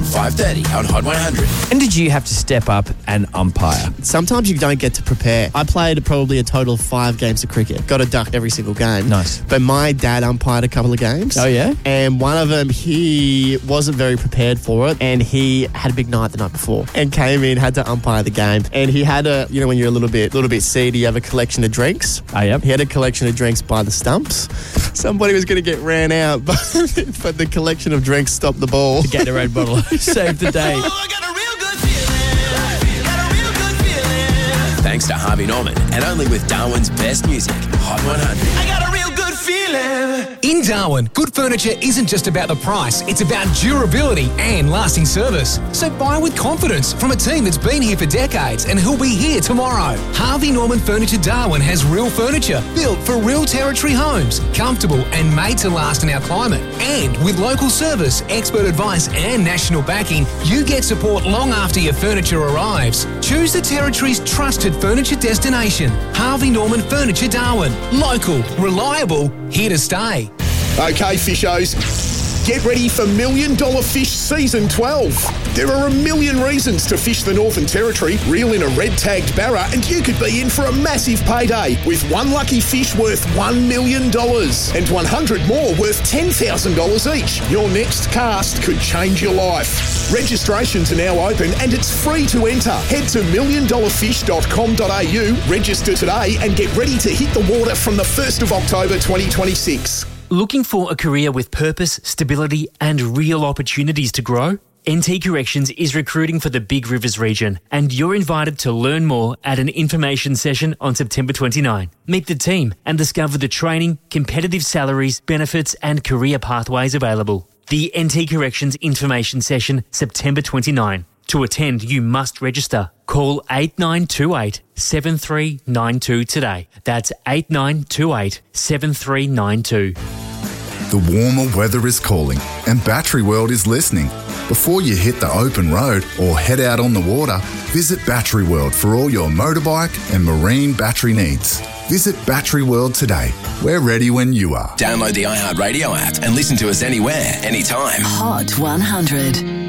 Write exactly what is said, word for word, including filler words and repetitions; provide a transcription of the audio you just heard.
five thirty on Hot one hundred. And did you have to step up and umpire? Sometimes you don't get to prepare. I played probably a total of five games of cricket. Got a duck every single game. Nice. But my dad umpired a couple of games. Oh, yeah? And one of them, he wasn't very prepared for it, and he had a big night the night before and came in, had to umpire the game. And he had a, you know, when you're a little bit, little bit seedy, you have a collection of drinks. Oh, yep. He had a collection of drinks by the stumps. Somebody was going to get ran out, but, but the collection of drinks stopped the ball. The Gatorade bottle saved the day. Oh, I got a real good feeling. Got a real good feeling. Thanks to Harvey Norman, and only with Darwin's best music, Hot one hundred. I got a real good feeling. In Darwin, good furniture isn't just about the price, it's about durability and lasting service. So buy with confidence from a team that's been here for decades and who'll be here tomorrow. Harvey Norman Furniture Darwin has real furniture built for real territory homes, comfortable and made to last in our climate. And with local service, expert advice and national backing, you get support long after your furniture arrives. Choose the territory's trusted furniture destination. Harvey Norman Furniture Darwin. Local, reliable, here to stay. Okay, fishos, get ready for Million Dollar Fish Season twelve. There are a million reasons to fish the Northern Territory. Reel in a red-tagged barra and you could be in for a massive payday with one lucky fish worth one million dollars and one hundred more worth ten thousand dollars each. Your next cast could change your life. Registrations are now open and it's free to enter. Head to million dollar fish dot com dot a u, register today and get ready to hit the water from the first of October twenty twenty-six. Looking for a career with purpose, stability and real opportunities to grow? N T Corrections is recruiting for the Big Rivers region and you're invited to learn more at an information session on September twenty-ninth. Meet the team and discover the training, competitive salaries, benefits and career pathways available. The N T Corrections information session, September twenty-ninth. To attend, you must register. Call eight nine two eight, seven three nine two today. That's eight nine two eight, seven three nine two. The warmer weather is calling and Battery World is listening. Before you hit the open road or head out on the water, visit Battery World for all your motorbike and marine battery needs. Visit Battery World today. We're ready when you are. Download the iHeartRadio app and listen to us anywhere, anytime. Hot one hundred.